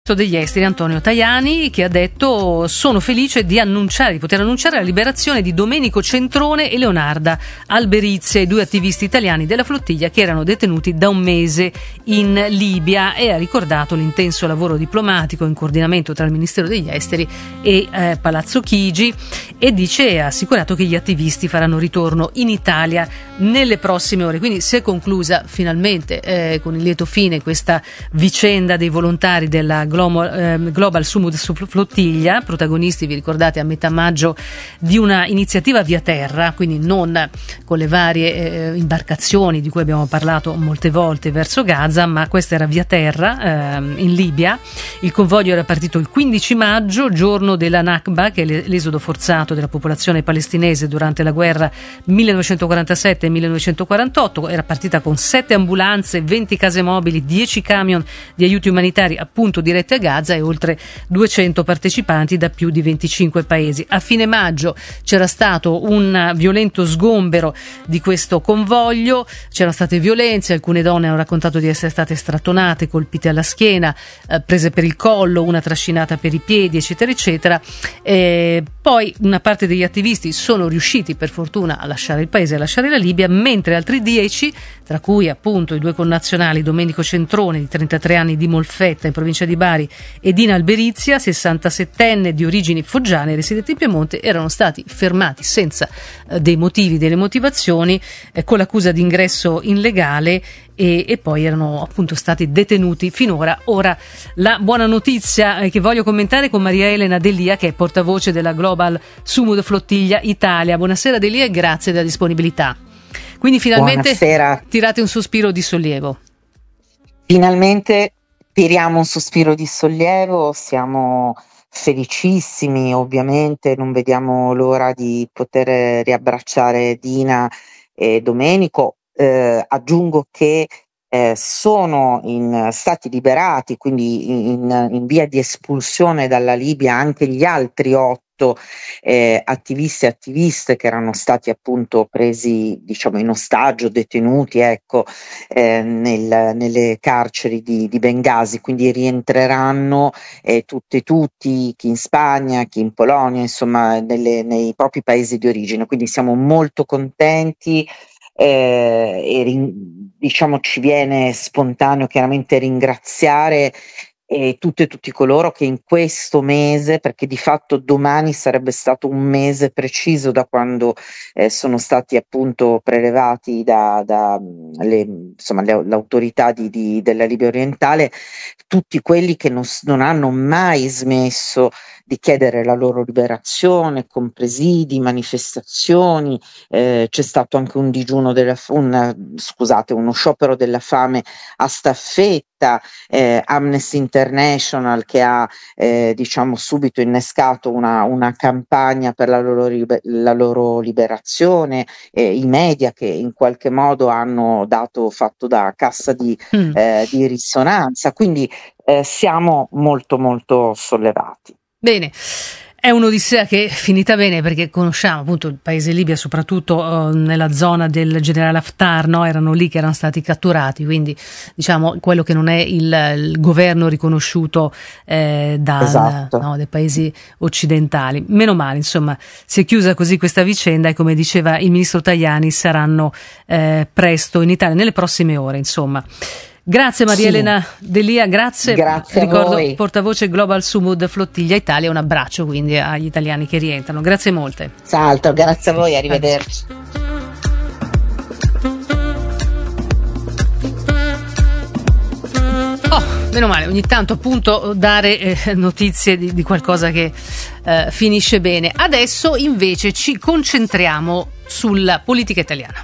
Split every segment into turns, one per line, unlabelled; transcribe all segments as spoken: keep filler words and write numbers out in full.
degli esteri Antonio Tajani, che ha detto: sono felice di annunciare di poter annunciare la liberazione di Domenico Centrone e Leonarda Alberizia, i due attivisti italiani della flottiglia che erano detenuti da un mese in Libia, e ha ricordato l'intenso lavoro diplomatico in coordinamento tra il Ministero degli Esteri e eh, Palazzo Chigi, e dice ha assicurato che gli attivisti faranno ritorno in Italia nelle prossime ore. Quindi si è conclusa finalmente eh, con il lieto fine questa vicenda dei volontari della Global, Global Sumud Flottiglia, protagonisti, vi ricordate, a metà maggio di una iniziativa via terra, quindi non con le varie eh, imbarcazioni di cui abbiamo parlato molte volte verso Gaza, ma questa era via terra eh, in Libia. Il convoglio era partito il quindici maggio, giorno della Nakba, che è l'esodo forzato della popolazione palestinese durante la guerra millenovecentoquarantasette millenovecentoquarantotto. Era partita con sette ambulanze, venti case mobili, dieci camion di aiuti umanitari appunto diretti a Gaza e oltre duecento partecipanti da più di venticinque paesi. A fine maggio c'era stato un violento sgombero di questo convoglio, c'erano state violenze, alcune donne hanno raccontato di essere state strattonate, colpite alla schiena, eh, prese per il collo, una trascinata per i piedi, eccetera eccetera. E poi una parte degli attivisti sono riusciti per fortuna a lasciare il paese, a lasciare la Libia, mentre altri dieci, tra cui appunto i due connazionali Domenico Centrone di trentatré anni di Molfetta in provincia di Bari e Dina Alberizia, sessantasettenne di origini foggiane, residente in Piemonte, erano stati fermati senza eh, dei motivi, delle motivazioni, eh, con l'accusa di ingresso illegale, e, e poi erano appunto stati detenuti finora. Ora la buona notizia eh, che voglio commentare con Maria Elena Delia, che è portavoce della Global Sumud Flottiglia Italia. Buonasera Delia e grazie della disponibilità. Quindi finalmente Buonasera. Tirate un sospiro di sollievo.
Finalmente tiriamo un sospiro di sollievo, siamo felicissimi, ovviamente non vediamo l'ora di poter riabbracciare Dina e Domenico. Eh, aggiungo che eh, sono in, stati liberati, quindi in, in via di espulsione dalla Libia, anche gli altri otto eh, attivisti e attiviste che erano stati appunto presi, diciamo, in ostaggio, detenuti, ecco, eh, nel, nelle carceri di, di Bengasi, quindi rientreranno eh, tutti tutti, chi in Spagna, chi in Polonia, insomma nelle, nei propri paesi di origine, quindi siamo molto contenti. Eh, e rin- diciamo ci viene spontaneo chiaramente ringraziare e tutte e tutti coloro che in questo mese, perché di fatto domani sarebbe stato un mese preciso da quando eh, sono stati appunto prelevati da, da le, insomma, le, l'autorità di, di, della Libia orientale, tutti quelli che non, non hanno mai smesso di chiedere la loro liberazione con presidi, manifestazioni, eh, c'è stato anche un digiuno della un, scusate, uno sciopero della fame a staffetta, eh, Amnesty International che ha eh, diciamo subito innescato una, una campagna per la loro, la loro liberazione, eh, i media che in qualche modo hanno dato fatto da cassa di, mm. eh, di risonanza, quindi eh, siamo molto molto sollevati.
Bene, è un'odissea che è finita bene, perché conosciamo appunto il paese Libia, soprattutto uh, nella zona del generale Haftar, no? Erano lì che erano stati catturati, quindi diciamo quello che non è il, il governo riconosciuto eh, dal, esatto. no, dai paesi occidentali. Meno male, insomma, si è chiusa così questa vicenda e, come diceva il ministro Tajani, saranno eh, presto in Italia, nelle prossime ore, insomma. Grazie Maria sì. Elena Delia, grazie,
grazie
ricordo
voi.
Portavoce Global Sumud Flottiglia Italia, un abbraccio quindi agli italiani che rientrano, grazie molte.
Salto, grazie a voi, arrivederci.
Oh, meno male, ogni tanto appunto dare eh, notizie di, di qualcosa che eh, finisce bene. Adesso invece ci concentriamo sulla politica italiana.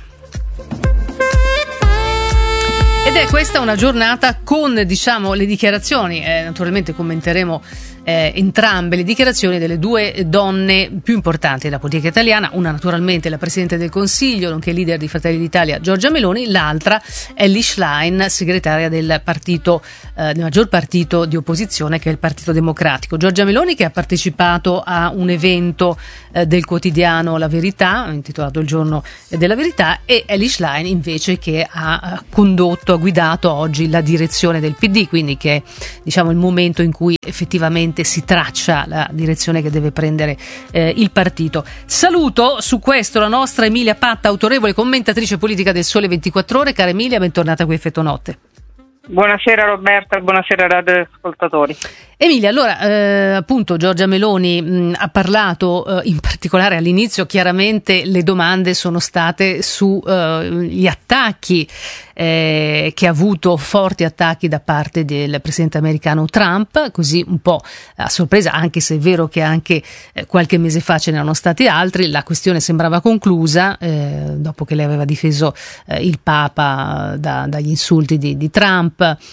Ed è questa una giornata con, diciamo, le dichiarazioni, eh, naturalmente commenteremo eh, entrambe le dichiarazioni delle due donne più importanti della politica italiana, una naturalmente la Presidente del Consiglio, nonché leader di Fratelli d'Italia Giorgia Meloni, l'altra Elly Schlein, segretaria del partito, eh, del maggior partito di opposizione che è il Partito Democratico. Giorgia Meloni che ha partecipato a un evento eh, del quotidiano La Verità, intitolato Il Giorno della Verità, e Elly Schlein invece che ha condotto, ha guidato oggi la direzione del P D, quindi che è, diciamo, il momento in cui effettivamente si traccia la direzione che deve prendere eh, il partito. Saluto su questo la nostra Emilia Patta, autorevole commentatrice politica del Sole ventiquattro Ore. Cara Emilia, bentornata qui a Effetto Notte.
Buonasera Roberta, buonasera radioascoltatori.
Emilia, allora eh, appunto Giorgia Meloni mh, ha parlato eh, in particolare all'inizio, chiaramente le domande sono state sugli eh, attacchi eh, che ha avuto, forti attacchi da parte del presidente americano Trump, così un po' a sorpresa, anche se è vero che anche eh, qualche mese fa ce n'erano stati altri. La questione sembrava conclusa eh, dopo che lei aveva difeso eh, il Papa da, dagli insulti di, di Trump.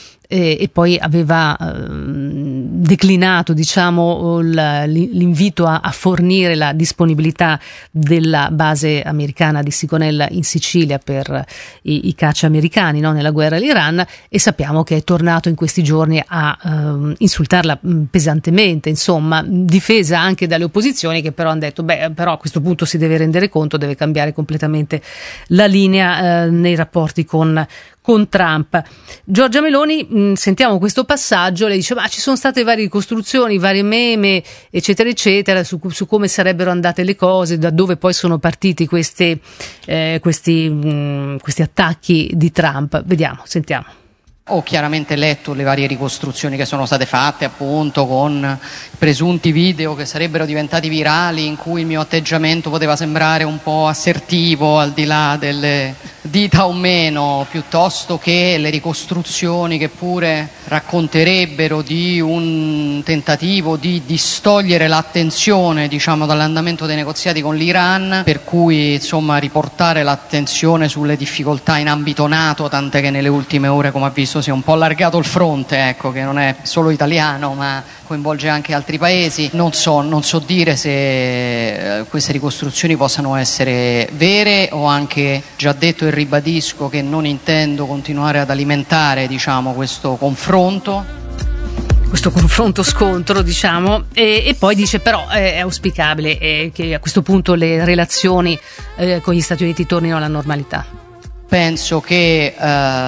E, e poi aveva eh, declinato, diciamo, l'invito a, a fornire la disponibilità della base americana di Sigonella in Sicilia per i, i caccia americani, no, nella guerra all'Iran, e sappiamo che è tornato in questi giorni a eh, insultarla pesantemente, insomma, difesa anche dalle opposizioni che però hanno detto beh, però a questo punto si deve rendere conto, deve cambiare completamente la linea eh, nei rapporti con con Trump. Giorgia Meloni, mh, sentiamo questo passaggio, lei dice ma ci sono state varie ricostruzioni, varie meme, eccetera eccetera, su, su come sarebbero andate le cose, da dove poi sono partiti questi, eh, questi, mh, questi attacchi di Trump. Vediamo, sentiamo.
Ho chiaramente letto le varie ricostruzioni che sono state fatte, appunto, con presunti video che sarebbero diventati virali, in cui il mio atteggiamento poteva sembrare un po' assertivo, al di là delle dita o meno, piuttosto che le ricostruzioni che pure racconterebbero di un tentativo di distogliere l'attenzione, diciamo, dall'andamento dei negoziati con l'Iran, per cui, insomma, riportare l'attenzione sulle difficoltà in ambito NATO, tant'è che nelle ultime ore, come ha visto, si è un po' allargato il fronte, ecco, che non è solo italiano ma coinvolge anche altri paesi. Non so, non so dire se eh, queste ricostruzioni possano essere vere. Ho anche già detto e ribadisco che non intendo continuare ad alimentare, diciamo, questo confronto.
Questo confronto-scontro, diciamo, e, e poi dice però eh, è auspicabile eh, che a questo punto le relazioni eh, con gli Stati Uniti tornino alla normalità.
Penso che eh,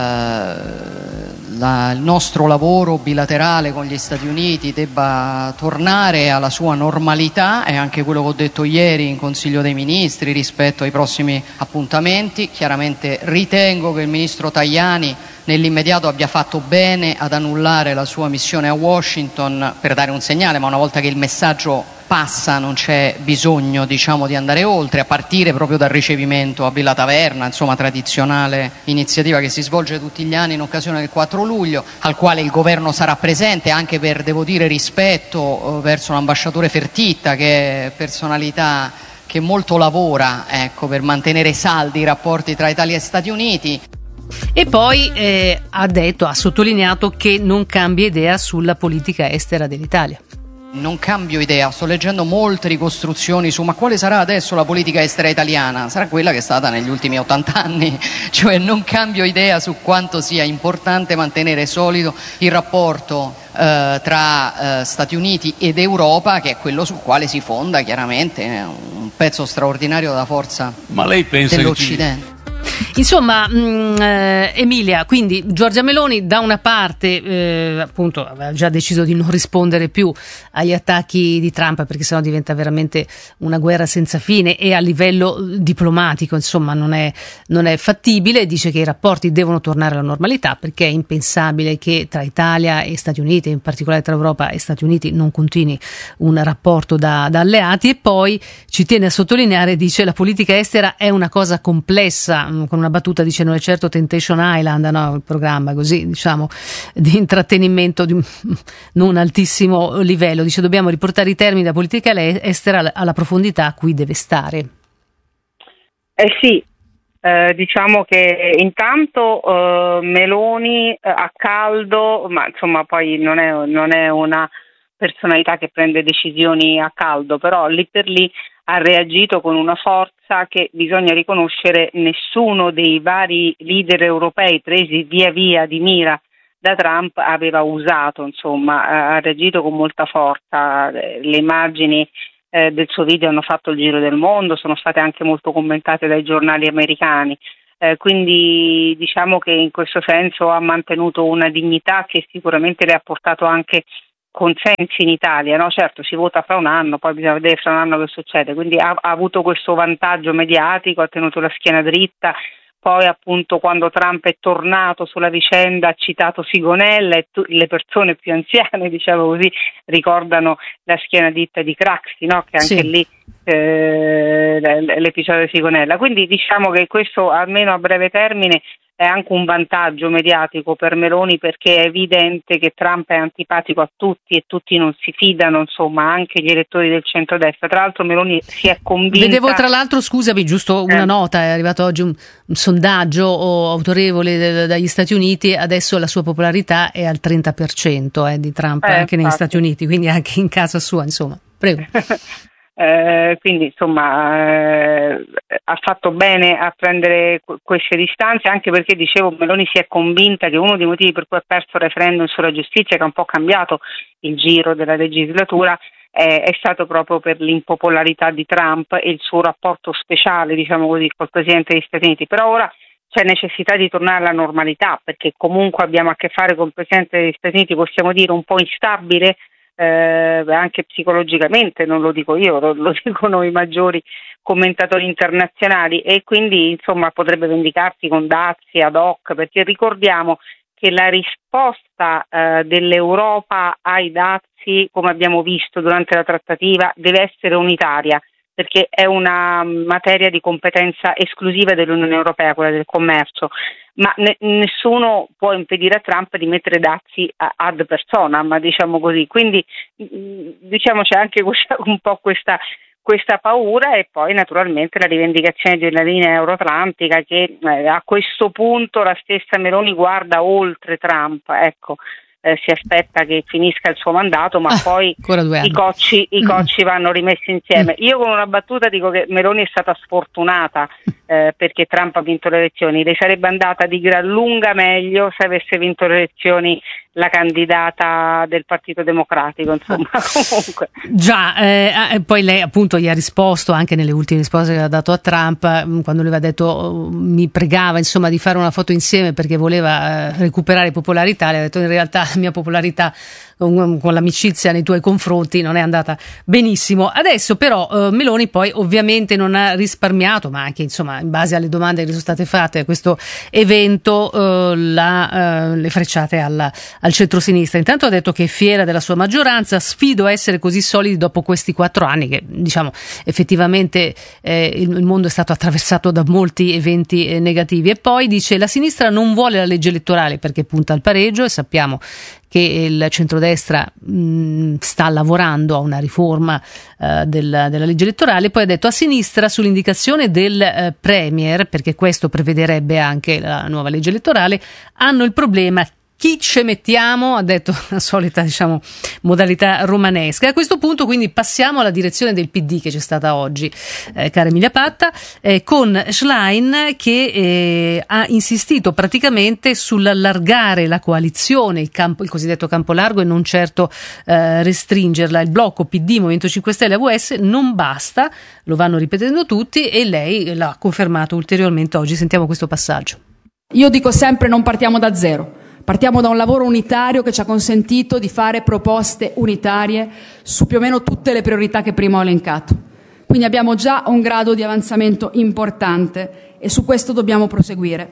la, il nostro lavoro bilaterale con gli Stati Uniti debba tornare alla sua normalità, è anche quello che ho detto ieri in Consiglio dei Ministri rispetto ai prossimi appuntamenti. Chiaramente ritengo che il ministro Tajani nell'immediato abbia fatto bene ad annullare la sua missione a Washington per dare un segnale, ma una volta che il messaggio passa non c'è bisogno, diciamo, di andare oltre, a partire proprio dal ricevimento a Villa Taverna, insomma, tradizionale iniziativa che si svolge tutti gli anni in occasione del quattro luglio, al quale il governo sarà presente anche per, devo dire, rispetto eh, verso l'ambasciatore Fertitta, che è personalità che molto lavora, ecco, per mantenere saldi i rapporti tra Italia e Stati Uniti.
E poi eh, ha detto, ha sottolineato che non cambia idea sulla politica estera dell'Italia.
Non cambio idea, sto leggendo molte ricostruzioni su ma quale sarà adesso la politica estera italiana? Sarà quella che è stata negli ultimi ottanta anni, cioè non cambio idea su quanto sia importante mantenere solido il rapporto eh, tra eh, Stati Uniti ed Europa, che è quello sul quale si fonda chiaramente eh, un pezzo straordinario della forza
ma lei pensa
dell'Occidente.
Che
Insomma, mh, eh, Emilia, quindi Giorgia Meloni da una parte eh, appunto aveva già deciso di non rispondere più agli attacchi di Trump, perché sennò diventa veramente una guerra senza fine, e a livello diplomatico insomma non è, non è fattibile. Dice che i rapporti devono tornare alla normalità perché è impensabile che tra Italia e Stati Uniti, in particolare tra Europa e Stati Uniti, non continui un rapporto da, da alleati. E poi ci tiene a sottolineare, dice, la politica estera è una cosa complessa, con una battuta dice non è certo Temptation Island, no, il programma così, diciamo, di intrattenimento di un non altissimo livello. Dice dobbiamo riportare i termini della politica estera alla profondità a cui deve stare.
Eh sì, eh, diciamo che intanto eh, Meloni eh, a caldo, ma insomma poi non è, non è una personalità che prende decisioni a caldo, però lì per lì ha reagito con una forza che bisogna riconoscere nessuno dei vari leader europei presi via via di mira da Trump aveva usato, insomma, ha reagito con molta forza. Le immagini eh, del suo video hanno fatto il giro del mondo, sono state anche molto commentate dai giornali americani, eh, quindi diciamo che in questo senso ha mantenuto una dignità che sicuramente le ha portato anche consensi in Italia, no? Certo, si vota fra un anno, poi bisogna vedere fra un anno che succede, quindi ha, ha avuto questo vantaggio mediatico, ha tenuto la schiena dritta. Poi appunto quando Trump è tornato sulla vicenda ha citato Sigonella e tu, le persone più anziane, diciamo così, ricordano la schiena dritta di Craxi, no? Che anche sì. lì eh, l'episodio di Sigonella. Quindi diciamo che questo almeno a breve termine è anche un vantaggio mediatico per Meloni, perché è evidente che Trump è antipatico a tutti e tutti non si fidano, insomma, anche gli elettori del centrodestra. Tra l'altro Meloni si è convinta...
Vedevo tra l'altro, scusami, giusto una eh. nota, è arrivato oggi un, un sondaggio autorevole de, dagli Stati Uniti, adesso la sua popolarità è al trenta per cento eh, di Trump eh, anche negli Stati Uniti, quindi anche in casa sua, insomma. Prego.
Eh, quindi insomma eh, ha fatto bene a prendere qu- queste distanze, anche perché dicevo Meloni si è convinta che uno dei motivi per cui ha perso il referendum sulla giustizia, che ha un po' cambiato il giro della legislatura, eh, è stato proprio per l'impopolarità di Trump e il suo rapporto speciale, diciamo così, col Presidente degli Stati Uniti. Però ora c'è necessità di tornare alla normalità, perché comunque abbiamo a che fare con il Presidente degli Stati Uniti, possiamo dire un po' instabile, Eh, anche psicologicamente, non lo dico io, lo, lo dicono i maggiori commentatori internazionali, e quindi insomma potrebbe vendicarsi con dazi ad hoc, perché ricordiamo che la risposta eh, dell'Europa ai dazi, come abbiamo visto durante la trattativa, deve essere unitaria, perché è una materia di competenza esclusiva dell'Unione Europea, quella del commercio, ma ne- nessuno può impedire a Trump di mettere dazi a- ad personam, diciamo così. Quindi diciamo c'è anche questa, un po' questa, questa paura, e poi naturalmente la rivendicazione della linea euroatlantica, che eh, a questo punto la stessa Meloni guarda oltre Trump, ecco. Eh, si aspetta che finisca il suo mandato, ma ah, poi i cocci, i cocci mm. vanno rimessi insieme. Mm. Io con una battuta dico che Meloni è stata sfortunata eh, perché Trump ha vinto le elezioni. Le sarebbe andata di gran lunga meglio se avesse vinto le elezioni la candidata del Partito Democratico, insomma. Comunque.
Già, eh, poi lei appunto gli ha risposto anche nelle ultime risposte che ha dato a Trump, quando lui aveva detto, mi pregava insomma di fare una foto insieme perché voleva eh, recuperare popolarità. Le ha detto in realtà la mia popolarità con, con l'amicizia nei tuoi confronti non è andata benissimo. Adesso però eh, Meloni poi ovviamente non ha risparmiato, ma anche insomma in base alle domande che sono state fatte a questo evento, eh, la, eh, le frecciate alla al centro-sinistra. Intanto ha detto che è fiera della sua maggioranza, sfido a essere così solidi dopo questi quattro anni, che diciamo effettivamente eh, il, il mondo è stato attraversato da molti eventi eh, negativi. E poi dice la sinistra non vuole la legge elettorale perché punta al pareggio, e sappiamo che il centrodestra mh, sta lavorando a una riforma uh, del, della legge elettorale. Poi ha detto a sinistra sull'indicazione del uh, Premier, perché questo prevederebbe anche la nuova legge elettorale, hanno il problema chi ce mettiamo, ha detto la solita diciamo modalità romanesca. A questo punto quindi passiamo alla direzione del P D che c'è stata oggi, eh, cara Emilia Patta, eh, con Schlein che eh, ha insistito praticamente sull'allargare la coalizione, il, campo, il cosiddetto campo largo, e non certo eh, restringerla. Il blocco P D, Movimento cinque Stelle e A V S non basta, lo vanno ripetendo tutti, e lei l'ha confermato ulteriormente oggi. Sentiamo questo passaggio.
Io dico sempre non partiamo da zero. Partiamo da un lavoro unitario che ci ha consentito di fare proposte unitarie su più o meno tutte le priorità che prima ho elencato. Quindi abbiamo già un grado di avanzamento importante e su questo dobbiamo proseguire.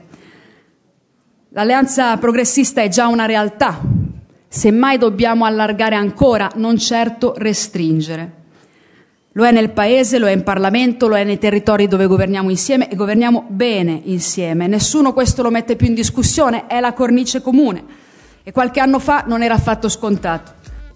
L'alleanza progressista è già una realtà, semmai dobbiamo allargare ancora, non certo restringere. Lo è nel Paese, lo è in Parlamento, lo è nei territori dove governiamo insieme, e governiamo bene insieme. Nessuno questo lo mette più in discussione, è la cornice comune, e qualche anno fa non era affatto scontato.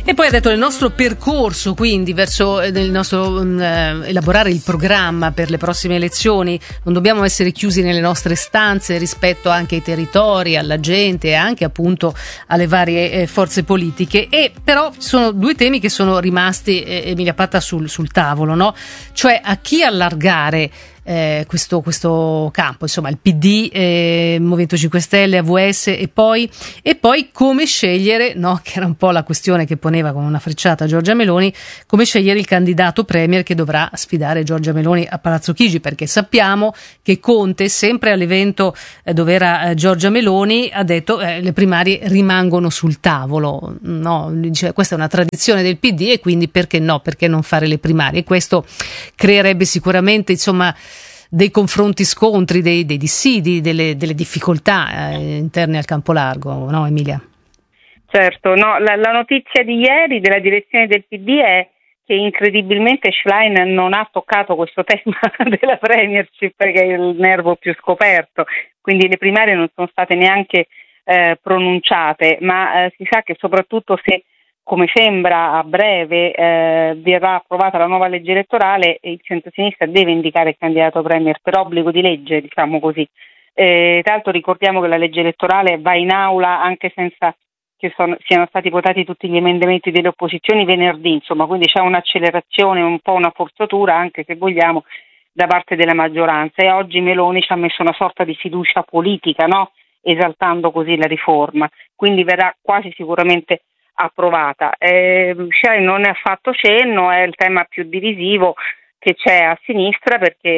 E poi ha detto nel nostro percorso, quindi verso eh, nel nostro eh, elaborare il programma per le prossime elezioni, non dobbiamo essere chiusi nelle nostre stanze rispetto anche ai territori, alla gente e anche appunto alle varie eh, forze politiche. E però ci sono due temi che sono rimasti, eh, Emilia Patta, sul, sul tavolo, no? Cioè a chi allargare Eh, questo, questo campo, insomma il P D, eh, Movimento cinque Stelle, A V S e poi, e poi come scegliere, no, che era un po' la questione che poneva con una frecciata Giorgia Meloni, come scegliere il candidato premier che dovrà sfidare Giorgia Meloni a Palazzo Chigi, perché sappiamo che Conte, sempre all'evento eh, dove era eh, Giorgia Meloni, ha detto eh, le primarie rimangono sul tavolo, no? Dice, questa è una tradizione del P D e quindi perché no, perché non fare le primarie? Questo creerebbe sicuramente, insomma, dei confronti, scontri, dei, dei dissidi, delle, delle difficoltà eh, interne al campo largo, no Emilia?
Certo, no, la, la notizia di ieri della direzione del P D è che incredibilmente Schlein non ha toccato questo tema della premiership, perché è il nervo più scoperto, quindi le primarie non sono state neanche eh, pronunciate, ma eh, si sa che soprattutto se, come sembra a breve, eh, verrà approvata la nuova legge elettorale, il centro-sinistra deve indicare il candidato premier per obbligo di legge, diciamo così. Eh, tra l'altro ricordiamo che la legge elettorale va in aula anche senza che sono, siano stati votati tutti gli emendamenti delle opposizioni venerdì, insomma, quindi c'è un'accelerazione, un po' una forzatura, anche se vogliamo, da parte della maggioranza. E oggi Meloni ci ha messo una sorta di fiducia politica, no? Esaltando così la riforma, quindi verrà quasi sicuramente approvata. Eh, Schlein non ne ha fatto cenno, è il tema più divisivo che c'è a sinistra,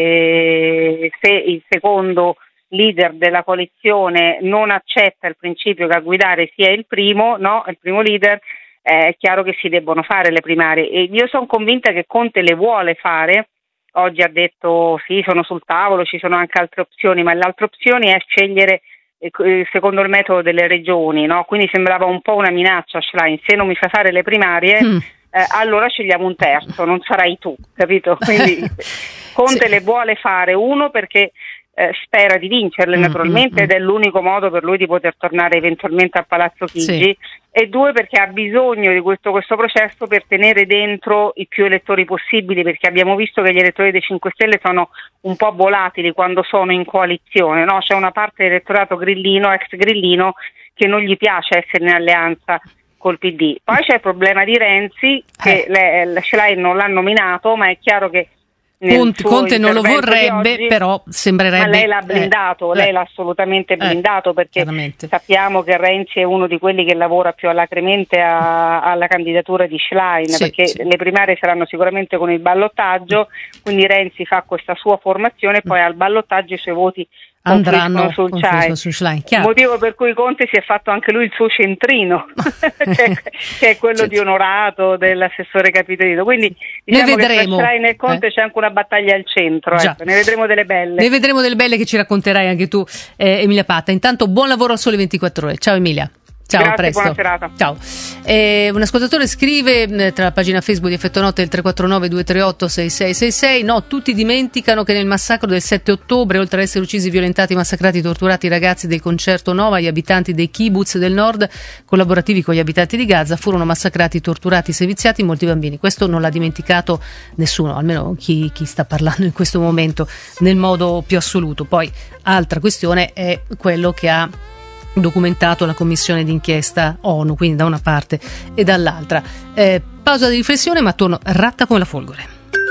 perché se il secondo leader della coalizione non accetta il principio che a guidare sia il primo, no, il primo leader, eh, è chiaro che si debbono fare le primarie, e io sono convinta che Conte le vuole fare. Oggi ha detto sì, sono sul tavolo, ci sono anche altre opzioni, ma l'altra opzione è scegliere secondo il metodo delle regioni, no? Quindi sembrava un po' una minaccia a Schlein: se non mi fai fare le primarie mm. eh, allora scegliamo un terzo, non sarai tu, capito? Quindi Conte sì. le vuole fare, uno perché eh, spera di vincerle naturalmente, mm, mm, ed è l'unico modo per lui di poter tornare eventualmente a Palazzo Chigi, sì. e due perché ha bisogno di questo, questo processo per tenere dentro i più elettori possibili, perché abbiamo visto che gli elettori dei cinque Stelle sono un po' volatili quando sono in coalizione, no? C'è una parte dell'elettorato grillino, ex grillino, che non gli piace essere in alleanza col P D. Poi c'è il problema di Renzi, che eh. le, Schlein non l'ha nominato, ma è chiaro che
Conte, Conte non lo vorrebbe, oggi, però sembrerebbe.
Ma lei l'ha blindato, eh, lei l'ha assolutamente blindato, eh, perché chiaramente. Sappiamo che Renzi è uno di quelli che lavora più alacremente a, alla candidatura di Schlein, sì, perché sì. le primarie saranno sicuramente con il ballottaggio, quindi Renzi fa questa sua formazione e poi al ballottaggio i suoi voti
andranno
sul Schlein, motivo per cui Conte si è fatto anche lui il suo centrino che, che è quello di Onorato, dell'assessore Capitolino, quindi diciamo
ne vedremo.
Che tra Schlein e Conte eh. c'è anche una battaglia al centro, ecco. Ne vedremo delle belle
ne vedremo delle belle che ci racconterai anche tu, eh, Emilia Patta. Intanto buon lavoro a Sole ventiquattro Ore. Ciao Emilia. Ciao,
grazie,
a presto.
Buona serata.
Ciao. Eh, un ascoltatore scrive eh, tra la pagina Facebook di Effetto Notte il tre quattro nove due tre otto sei sei sei sei: no, tutti dimenticano che nel massacro del sette ottobre, oltre ad essere uccisi, violentati, massacrati, torturati i ragazzi del concerto Nova, gli abitanti dei kibbutz del nord collaborativi con gli abitanti di Gaza furono massacrati, torturati, seviziati molti bambini. Questo non l'ha dimenticato nessuno, almeno chi, chi sta parlando in questo momento nel modo più assoluto. Poi altra questione è quello che ha documentato la commissione d'inchiesta ONU, quindi da una parte e dall'altra. Eh, pausa di riflessione, ma torno ratta come la folgore.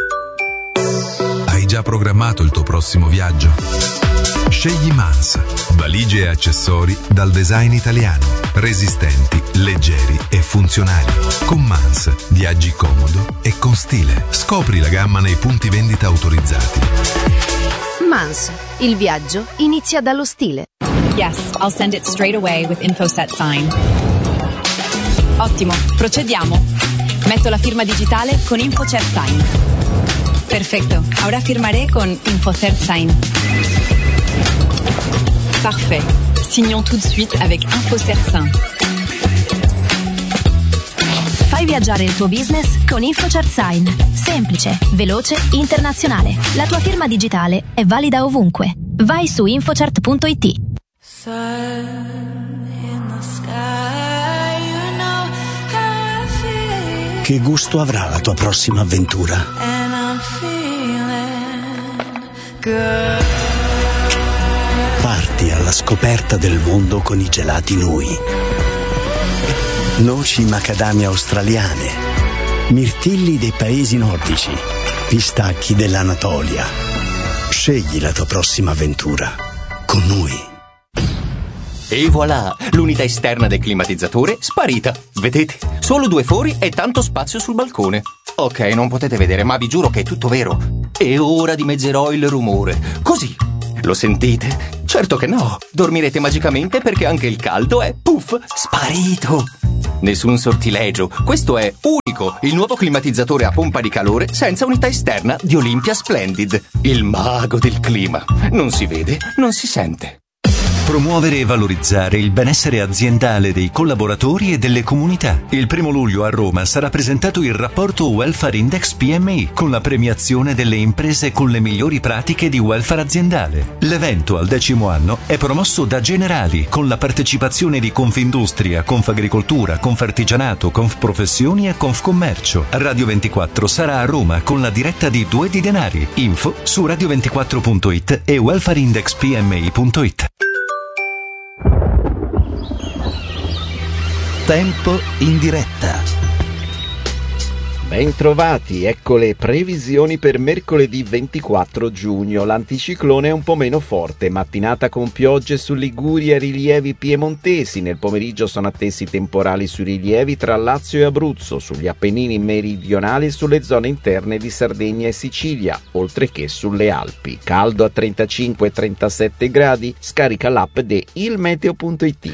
Hai già programmato il tuo prossimo viaggio? Scegli Mans, valigie e accessori dal design italiano, resistenti, leggeri e funzionali. Con Mans viaggi comodo e con stile. Scopri la gamma nei punti vendita autorizzati.
Mans, il viaggio inizia dallo stile.
Yes, I'll send it straight away with InfoSet Sign. Ottimo, procediamo. Metto la firma digitale con InfoCert Sign. Perfecto, ahora firmaré con InfoCert Sign. Parfait. Signons tout de suite avec InfoCert Sign.
Fai viaggiare il tuo business con InfoCert Sign. Semplice, veloce, internazionale. La tua firma digitale è valida ovunque. Vai su infocert punto it.
Sun in the sky, you know how I feel. Che gusto avrà la tua prossima avventura? Parti alla scoperta del mondo con i gelati Nui. Noci macadamia australiane, mirtilli dei paesi nordici, pistacchi dell'Anatolia. Scegli la tua prossima avventura con Nui.
E voilà, l'unità esterna del climatizzatore sparita. Vedete? Solo due fori e tanto spazio sul balcone. Ok, non potete vedere, ma vi giuro che è tutto vero. E ora dimezzerò il rumore. Così. Lo sentite? Certo che no. Dormirete magicamente perché anche il caldo è, puff, sparito. Nessun sortilegio. Questo è unico, il nuovo climatizzatore a pompa di calore senza unità esterna di Olympia Splendid. Il mago del clima. Non si vede, non si sente.
Promuovere e valorizzare il benessere aziendale dei collaboratori e delle comunità. Il primo luglio a Roma sarà presentato il rapporto Welfare Index P M I con la premiazione delle imprese con le migliori pratiche di welfare aziendale. L'evento al decimo anno è promosso da Generali con la partecipazione di Confindustria, Confagricoltura, Confartigianato, Confprofessioni e Confcommercio. Radio ventiquattro sarà a Roma con la diretta di Due di Denari. Info su radio ventiquattro punto it e welfare index p m i punto it.
Tempo in diretta. Bentrovati, ecco le previsioni per mercoledì ventiquattro giugno. L'anticiclone è un po' meno forte, mattinata con piogge su Liguria e rilievi piemontesi. Nel pomeriggio sono attesi temporali sui rilievi tra Lazio e Abruzzo, sugli Appennini meridionali e sulle zone interne di Sardegna e Sicilia, oltre che sulle Alpi. Caldo a trentacinque e trentasette gradi, scarica l'app di ilmeteo punto it.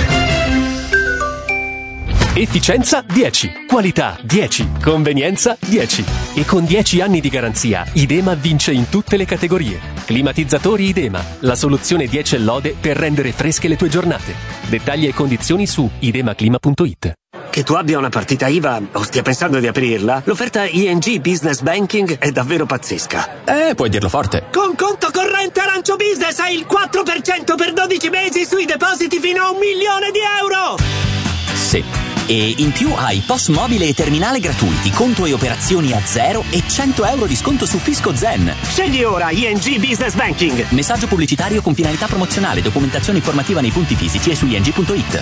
Efficienza dieci, qualità dieci, convenienza dieci. E con dieci anni di garanzia, Idema vince in tutte le categorie. Climatizzatori Idema, la soluzione dieci e lode per rendere fresche le tue giornate. Dettagli e condizioni su idemaclima punto it.
Che tu abbia una partita I V A o stia pensando di aprirla, l'offerta I N G Business Banking è davvero pazzesca.
Eh, puoi dirlo forte.
Con conto corrente Arancio Business hai il quattro per cento per dodici mesi sui depositi fino a un milione di euro!
Sì. E in più hai P O S mobile e terminale gratuiti, conto e operazioni a zero e cento euro di sconto su Fisco Zen.
Scegli ora I N G Business Banking.
Messaggio pubblicitario con finalità promozionale, documentazione informativa nei punti fisici e su i n g punto it.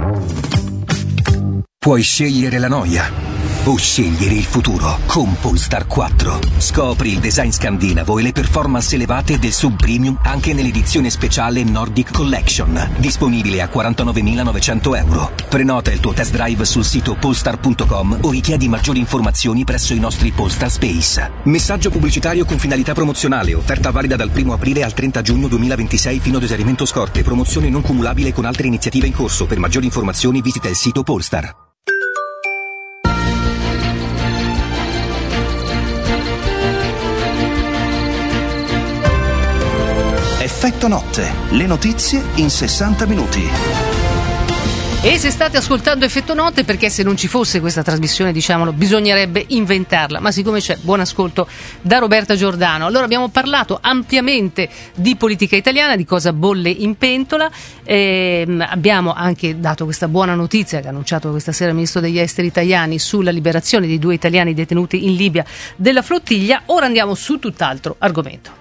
Puoi scegliere la noia o scegliere il futuro con Polestar quattro. Scopri il design scandinavo e le performance elevate del sub-premium anche nell'edizione speciale Nordic Collection, disponibile a quarantanovemilanovecento euro. Prenota il tuo test drive sul sito polestar punto com o richiedi maggiori informazioni presso i nostri Polestar Space. Messaggio pubblicitario con finalità promozionale, offerta valida dal primo aprile al trenta giugno duemilaventisei fino ad esaurimento scorte, promozione non cumulabile con altre iniziative in corso. Per maggiori informazioni visita il sito Polestar.
Effetto notte, le notizie in sessanta minuti.
E se state ascoltando Effetto Notte, perché se non ci fosse questa trasmissione, diciamolo, bisognerebbe inventarla, ma siccome c'è, buon ascolto da Roberta Giordano. Allora, abbiamo parlato ampiamente di politica italiana, di cosa bolle in pentola, ehm, abbiamo anche dato questa buona notizia che ha annunciato questa sera il ministro degli esteri Tajani sulla liberazione di due italiani detenuti in Libia della flottiglia. Ora andiamo su tutt'altro argomento.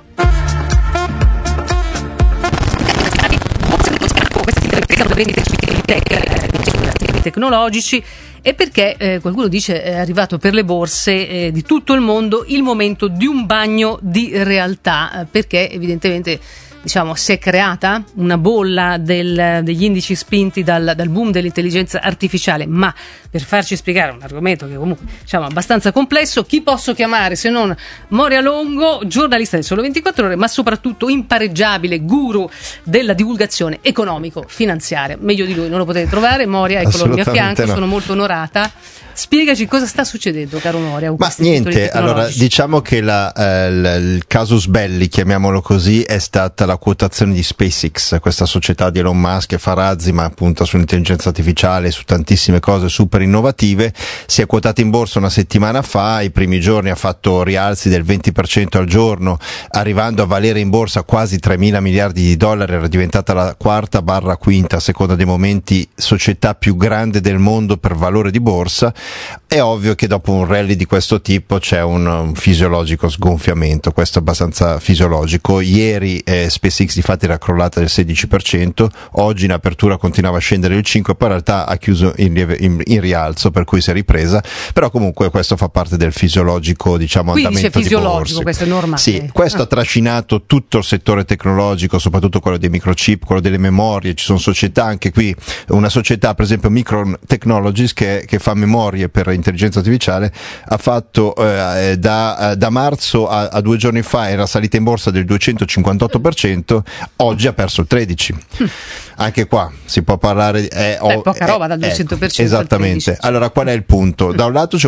Tecnologici e perché eh, qualcuno dice è arrivato per le borse eh, di tutto il mondo il momento di un bagno di realtà, eh, perché evidentemente diciamo si è creata una bolla del, degli indici spinti dal, dal boom dell'intelligenza artificiale. Ma per farci spiegare un argomento che comunque diciamo abbastanza complesso, chi posso chiamare se non Moria Longo, giornalista del Sole ventiquattro Ore, ma soprattutto impareggiabile guru della divulgazione economico-finanziaria. Meglio di lui non lo potete trovare. Moria, eccolo al mio fianco, no. Sono molto onorata. Spiegaci cosa sta succedendo, caro Moria.
Ma niente, allora diciamo che la, eh, l, il casus belli, chiamiamolo così, è stata la quotazione di SpaceX, questa società di Elon Musk che fa razzi ma punta sull'intelligenza artificiale, su tantissime cose super innovative. Si è quotata in borsa una settimana fa, i primi giorni ha fatto rialzi del venti per cento al giorno, arrivando a valere in borsa quasi tremila miliardi di dollari, era diventata la quarta barra quinta, a seconda dei momenti, società più grande del mondo per valore di borsa. È ovvio che dopo un rally di questo tipo c'è un, un fisiologico sgonfiamento, questo è abbastanza fisiologico. Ieri eh, SpaceX di fatti era crollata del sedici per cento, oggi in apertura continuava a scendere il cinque per cento, poi in realtà ha chiuso in, lieve, in, in rialzo, per cui si è ripresa, però comunque questo fa parte del fisiologico, diciamo,
quindi
andamento
c'è fisiologico,
di corsi.
questo è normale.
Sì, questo
ah.
ha trascinato tutto il settore tecnologico, soprattutto quello dei microchip, quello delle memorie. Ci sono società, anche qui una società per esempio Micron Technologies che, che fa memorie per intelligenza artificiale, ha fatto eh, da, da marzo a, a due giorni fa era salita in borsa del duecentocinquantotto per cento, oggi ha perso il tredici per cento. Anche qua si può parlare di eh,
Beh, poca roba dal duecento per cento.
Ecco, esattamente. Allora qual è il punto? Da un lato c'è